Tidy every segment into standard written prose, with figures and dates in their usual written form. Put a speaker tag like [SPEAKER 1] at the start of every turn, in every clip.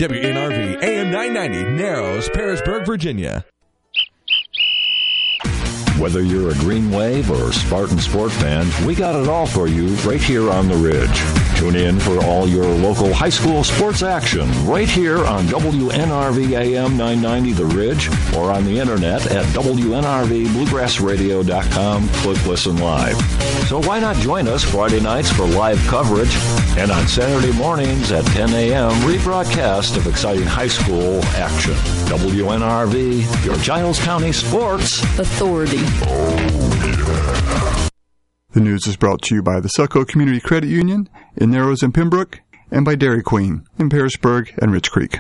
[SPEAKER 1] WNRV AM 990, Narrows, Parisburg, Virginia.
[SPEAKER 2] Whether you're a Green Wave or Spartan Sport fan, we got it all for you right here on the Ridge. Tune in for all your local high school sports action right here on WNRV AM 990 The Ridge or on the internet at WNRVBluegrassradio.com. Click Listen Live. So why not join us Friday nights for live coverage and on Saturday mornings at 10 a.m. rebroadcast of exciting high school action. WNRV, your Giles County Sports Authority.
[SPEAKER 3] The news is brought to you by the Selco Community Credit Union in Narrows and Pembroke and by Dairy Queen in Parisburg and Rich Creek.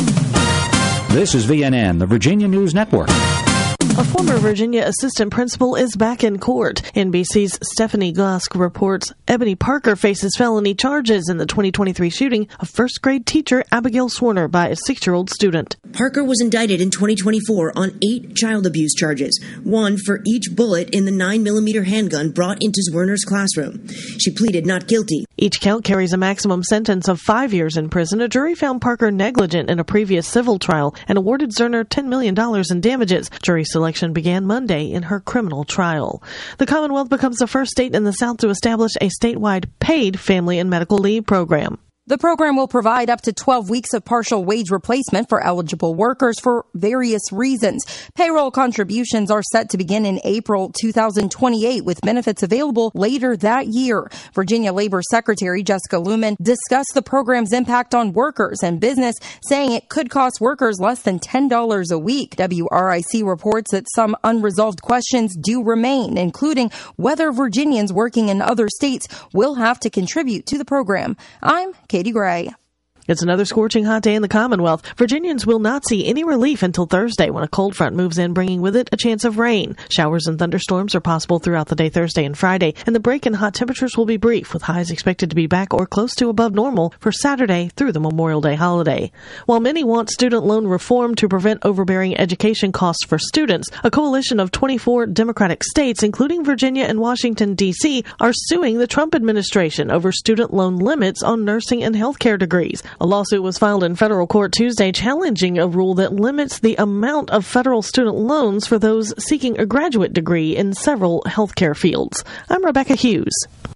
[SPEAKER 4] This is VNN, the Virginia News Network.
[SPEAKER 5] A former Virginia assistant principal is back in court. NBC's Stephanie Gosk reports Ebony Parker faces felony charges in the 2023 shooting of first-grade teacher Abigail Swarner by a 6-year-old student.
[SPEAKER 6] Parker was indicted in 2024 on 8 child abuse charges, one for each bullet in the 9mm handgun brought into Swarner's classroom. She pleaded not guilty.
[SPEAKER 5] Each count carries a maximum sentence of 5 years in prison. A jury found Parker negligent in a previous civil trial and awarded Zerner $10 million in damages. Jury selection began Monday in her criminal trial. The Commonwealth becomes the first state in the South to establish a statewide paid family and medical leave program.
[SPEAKER 7] The program will provide up to 12 weeks of partial wage replacement for eligible workers for various reasons. Payroll contributions are set to begin in April 2028, with benefits available later that year. Virginia Labor Secretary Jessica Lumen discussed the program's impact on workers and business, saying it could cost workers less than $10 a week. WRIC reports that some unresolved questions do remain, including whether Virginians working in other states will have to contribute to the program. I'm Katie Gray.
[SPEAKER 5] It's another scorching hot day in the Commonwealth. Virginians will not see any relief until Thursday when a cold front moves in, bringing with it a chance of rain. Showers and thunderstorms are possible throughout the day Thursday and Friday, and the break in hot temperatures will be brief, with highs expected to be back or close to above normal for Saturday through the Memorial Day holiday. While many want student loan reform to prevent overbearing education costs for students, a coalition of 24 Democratic states, including Virginia and Washington, D.C., are suing the Trump administration over student loan limits on nursing and healthcare degrees. A lawsuit was filed in federal court Tuesday challenging a rule that limits the amount of federal student loans for those seeking a graduate degree in several healthcare fields. I'm Rebecca Hughes.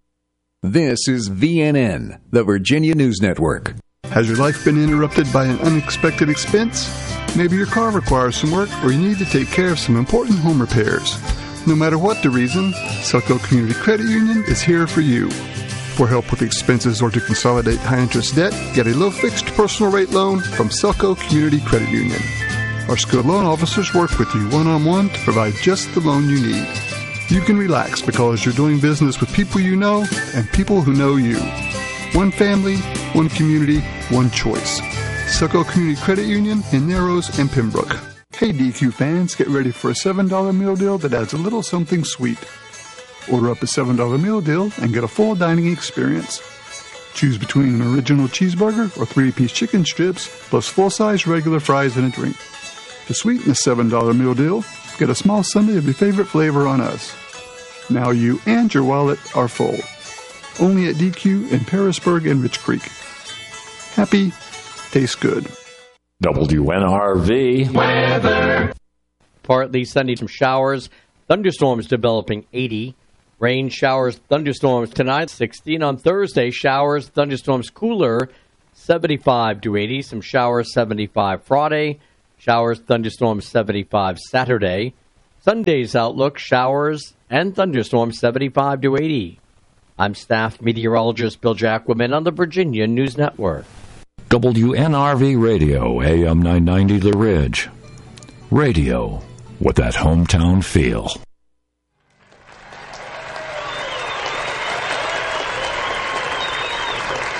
[SPEAKER 8] This is VNN, the Virginia News Network.
[SPEAKER 3] Has your life been interrupted by an unexpected expense? Maybe your car requires some work or you need to take care of some important home repairs. No matter what the reason, Selco Community Credit Union is here for you. For help with expenses or to consolidate high-interest debt, get a low-fixed personal rate loan from Selco Community Credit Union. Our skilled loan officers work with you one-on-one to provide just the loan you need. You can relax because you're doing business with people you know and people who know you. One family, one community, one choice. Selco Community Credit Union in Narrows and Pembroke. Hey DQ fans, get ready for a $7 meal deal that adds a little something sweet. Order up a $7 meal deal and get a full dining experience. Choose between an original cheeseburger or 3-piece chicken strips, plus full-size regular fries and a drink. To sweeten the $7 meal deal, get a small sundae of your favorite flavor on us. Now you and your wallet are full. Only at DQ in Parisburg and Rich Creek. Happy, tastes good.
[SPEAKER 2] WNRV
[SPEAKER 9] weather. Partly sunny, some showers, thunderstorms developing 80. Rain, showers, thunderstorms tonight, 60. And on Thursday, showers, thunderstorms cooler, 75 to 80. Some showers, 75 Friday. Showers, thunderstorms, 75 Saturday. Sunday's outlook, showers and thunderstorms, 75 to 80. I'm staff meteorologist Bill Jacquemin on the Virginia News Network.
[SPEAKER 2] WNRV Radio, AM 990 The Ridge. Radio with that hometown feel.